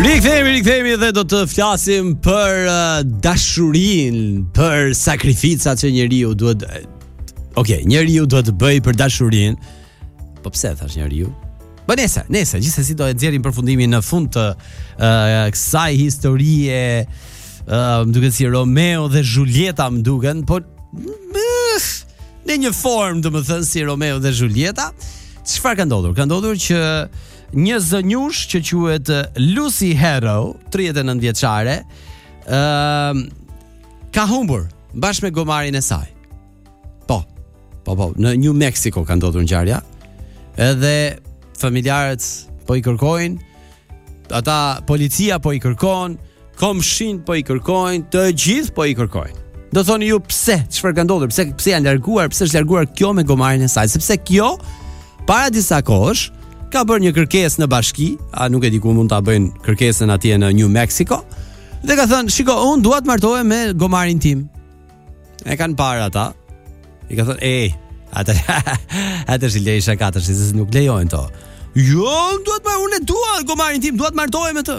Rikthehemi dhe do të flasim për dashurinë, për sakrificat që njeriu duhet. Njeriu duhet të bëj për dashurinë. Po pse thash njeriu? Po nëse gjithsesi do e nxjerrim përfundimin në fund të kësaj historie, duket si Romeo dhe Julieta më duken, po në një formë domethënë si Romeo dhe Julieta. Çfarë ka ndodhur? Ka ndodhur që një zënjush që quhet Lucy Hero, 39 vjeçare, ka humbur bashkë me gomarin e saj. Po, në New Mexico ka ndodhur ngjarja. Edhe familjarët po i kërkojnë, ata policia po i kërkon, komshin po i kërkojnë, të gjithë po i kërkojnë. Do thoni ju pse? Çfarë ka ndodhur? Pse janë larguar? Pse është larguar kjo me gomarin e saj? Sepse kjo para disa kohësh ka bërë një kërkesë në bashki, nuk e di ku mund ta bëjnë kërkesën atje në New Mexico, dhe ka thënë, shiko, unë dua të martohem me gomarin tim. E kanë parë ata. I ka thënë, atë është i lej shakatër, se nuk lejojnë to. Jo, unë dua gomarin tim, dua të martohem me të.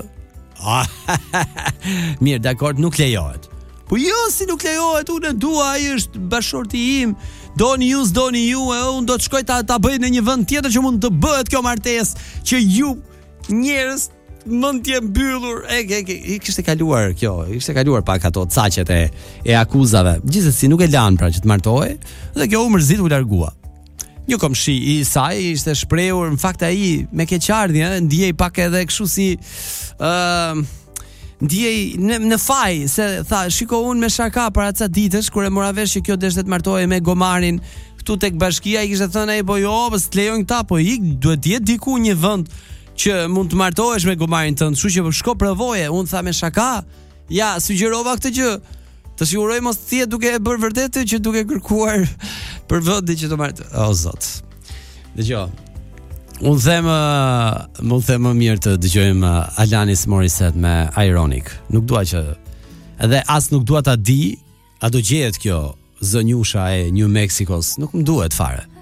Mirë, dakord, nuk lejohet. Po jo, si nuk lejohet, unë dua, ai është bashorti im. Doni ju, unë do të shkoj ta bëj në një vend tjetër që mund të bëhet kjo martesë, që ju njerëz mund të jenë mbyllur. I kishte kaluar pak ato caqet e akuzave. Gjithsesi nuk e lan pra që të martohej, dhe kjo u mërzit, u largua. Një komshi i saj ishte shprehur, në fakt ai me keqardhje ndjej pak edhe kështu si ndjej në faj, se tha, shiko, unë me shaka para ca ditësh kur e mora vesh që kjo deshte të martohej me gomarin këtu tek bashkia, i kishte thënë ai, po jo, s'të lejojnë këta, po duhet të jetë diku një vend që mund të martohesh me gomarin tënd, kështu që shko provoje. Unë tha me shaka, ja, sugjerova këtë gjë. Të siguroj mos të jetë duke e bërë vërtetë që duke kërkuar për vendi që të martë. O zot. Dëgjoj. Unë them më mirë të dëgjojmë Alanis Morissette me Ironic. Nuk dua që edhe as nuk dua ta di, a do gjehet kjo zënjusha e New Mexicos, nuk më duhet fare.